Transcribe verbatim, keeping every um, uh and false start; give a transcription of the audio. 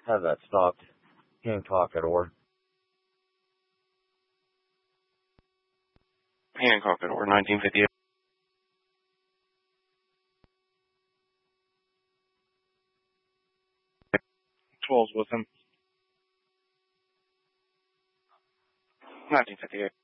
Have that stopped. Hancock at Orr. Hancock at Orr, nineteen fifty-eight. twelve's with him. nineteen fifty-eight.